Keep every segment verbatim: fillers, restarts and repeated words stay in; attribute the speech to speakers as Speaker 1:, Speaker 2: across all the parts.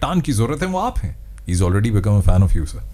Speaker 1: चट्टान की ज़रूरत है वो आप हैं. He is already become a fan of you sir.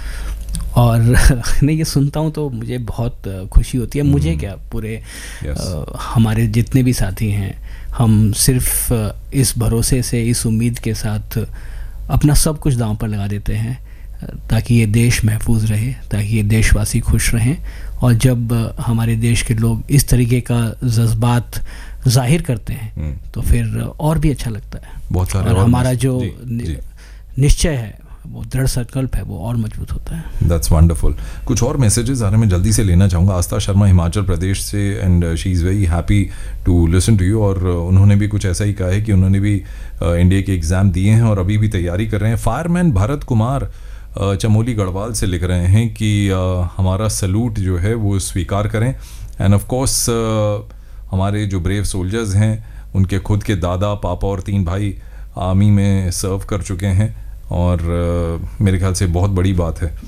Speaker 2: और नहीं, ये सुनता हूँ तो मुझे बहुत खुशी होती है. मुझे क्या, पूरे yes. आ, हमारे जितने भी साथी हैं, हम सिर्फ इस भरोसे से, इस उम्मीद के साथ अपना सब कुछ दांव पर लगा देते हैं ताकि ये देश महफूज रहे, ताकि ये देशवासी खुश रहें. और जब हमारे देश के लोग इस तरीके का जज्बात जाहिर करते हैं hmm. तो फिर और भी अच्छा लगता है. बहुत सारे और हमारा जो जी, जी. निश्चय है, वो दृढ़ संकल्प है, वो और मजबूत होता है.
Speaker 1: That's wonderful. कुछ और मैसेजेस आ रहे, मैं जल्दी से लेना चाहूँगा. आस्था शर्मा हिमाचल प्रदेश से, and she is very happy to listen to you. और उन्होंने भी कुछ ऐसा ही कहा है कि उन्होंने भी इंडिया के एग्ज़ाम दिए हैं और अभी भी तैयारी कर रहे हैं. फायरमैन भरत कुमार चमोली गढ़वाल से लिख रहे हैं कि हमारा सैल्यूट जो है वो स्वीकार करें. एंड ऑफ कोर्स हमारे जो ब्रेव सोल्जर्स हैं, उनके खुद के दादा, पापा और तीन भाई आर्मी में सर्व कर चुके हैं और uh, मेरे ख्याल से बहुत बड़ी बात है.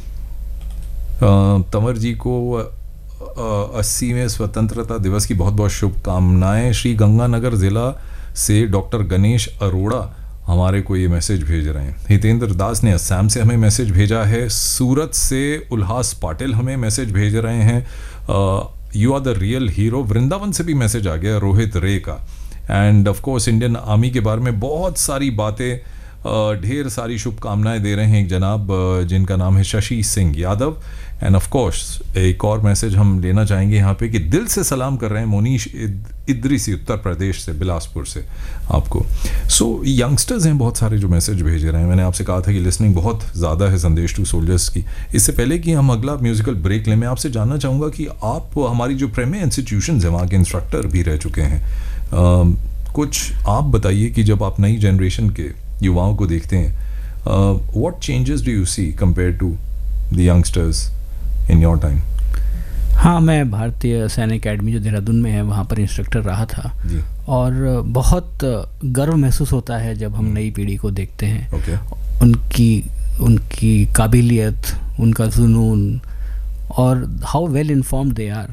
Speaker 1: uh, तंवर जी को अस्सीवें uh, स्वतंत्रता दिवस की बहुत बहुत शुभकामनाएं. श्री गंगानगर ज़िला से डॉक्टर गणेश अरोड़ा हमारे को ये मैसेज भेज रहे हैं. हितेंद्र दास ने असम से हमें मैसेज भेजा है. सूरत से उल्हास पाटिल हमें मैसेज भेज रहे हैं. You are the real hero. Vrindavan से भी मैसेज आ गया रोहित रे का. End of course Indian army के बारे में बहुत सारी बातें, ढेर सारी शुभकामनाएं दे रहे हैं एक जनाब जिनका नाम है Shashi Singh Yadav. End of course एक और मैसेज हम लेना चाहेंगे यहाँ पे कि दिल से सलाम कर रहे हैं मोनीश इद्रिसी उत्तर प्रदेश से, बिलासपुर से आपको. सो so, यंगस्टर्स हैं बहुत सारे जो मैसेज भेज रहे हैं. मैंने आपसे कहा था कि लिसनिंग बहुत ज़्यादा है संदेश टू सोल्जर्स की. इससे पहले कि हम अगला म्यूजिकल ब्रेक लें, मैं आपसे जानना चाहूँगा कि आप हमारी जो प्रेमी इंस्टीट्यूशन है वहाँ के इंस्ट्रक्टर भी रह चुके हैं. uh, कुछ आप बताइए कि जब आप नई जनरेशन के युवाओं को देखते हैं, what changes do you see compare to the youngsters in your time?
Speaker 2: हाँ, मैं भारतीय सैन्य अकेडमी जो देहरादून में है वहाँ पर इंस्ट्रक्टर रहा था जी. और बहुत गर्व महसूस होता है जब हम नई पीढ़ी को देखते हैं. okay. उनकी उनकी काबिलियत, उनका जुनून और how well informed they are.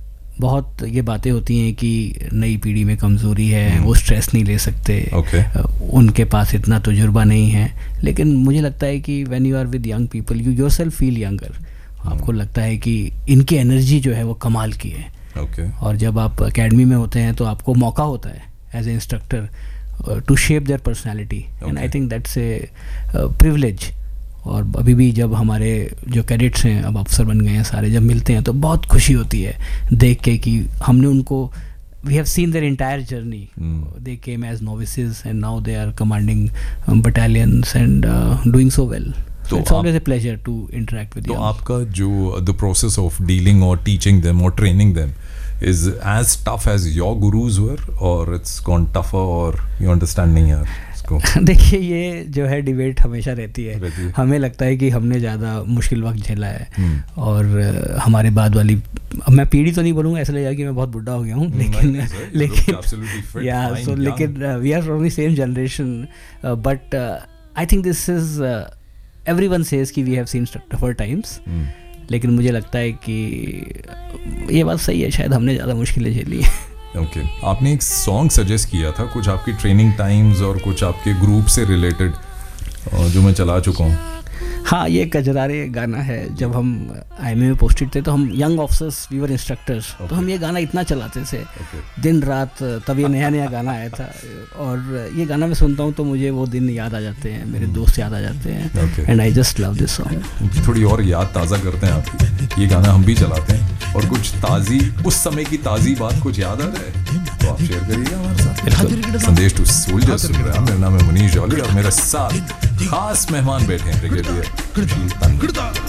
Speaker 2: बहुत ये बातें होती हैं कि नई पीढ़ी में कमज़ोरी है, hmm. वो स्ट्रेस नहीं ले सकते, okay. उनके पास इतना तजुर्बा नहीं है. लेकिन मुझे लगता है कि when you are with young people you yourself feel younger. आपको लगता है कि इनकी एनर्जी जो है वो कमाल की है.
Speaker 1: okay.
Speaker 2: और जब आप एकेडमी में होते हैं तो आपको मौका होता है as a instructor to shape their personality. And I think that's a privilege. और अभी भी जब हमारे जो कैडेट्स हैं, अब अफसर बन गए हैं सारे, जब मिलते हैं तो बहुत खुशी होती है देख के कि हमने उनको, we have seen their entire journey. They came as नोविसेस and now they are commanding battalions and doing so well. So it's always a pleasure to interact with you.
Speaker 1: तो आपका जो the process of dealing or teaching them or training them is as tough as your gurus were, or it's gone tougher, or you understand नहीं यार इसको?
Speaker 2: देखिए, ये जो है डिबेट हमेशा रहती है, रहती है. हमें लगता है कि हमने ज़्यादा मुश्किल वक्त झेला है hmm. और हमारे बाद वाली, अब मैं पीढ़ी तो नहीं बोलूँगा ऐसा लगेगा कि मैं बहुत बुढ़ा हो गया हूँ, लेकिन लेकिन या सो लेकिन we are from the same generation. But I think this is, everyone says कि we have seen tougher times. hmm. लेकिन मुझे लगता है कि ये बात सही है, शायद हमने ज़्यादा मुश्किलें झेली हैं.
Speaker 1: Okay okay. आपने एक सॉन्ग सजेस्ट किया था, कुछ आपकी ट्रेनिंग टाइम्स और कुछ आपके ग्रुप से रिलेटेड, जो मैं चला चुका हूँ.
Speaker 2: हाँ, ये कजरारे गाना है. जब हम आई एम ए में पोस्टेड थे तो हम young officers, we were instructors, तो हम ये गाना इतना चलाते थे okay. दिन रात. तब ये नया नया गाना आया था और ये गाना मैं सुनता हूँ तो मुझे वो दिन याद आ जाते हैं, मेरे दोस्त याद आ जाते हैं. And I just love this song.
Speaker 1: थोड़ी और याद ताज़ा करते हैं आपकी. ये गाना हम भी चलाते हैं और कुछ ताज़ी, उस समय की ताज़ी बात कुछ याद आ जाए तो आप शेयर करिएगा हमारे साथ. संदेश टू सोल्जर्स सुन रहे हैं. मेरा नाम है मनीष जौली और मेरे साथ खास मेहमान बैठे हैं ब्रिगेडियर